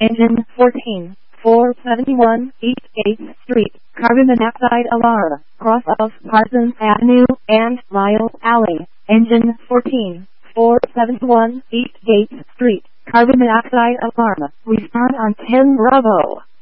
Engine 14, 471 East 8th Street, carbon monoxide alarm, cross of Parsons Avenue and Lyle Alley. Engine 14, 471 East 8th Street, carbon monoxide alarm. Respond on 10 Bravo.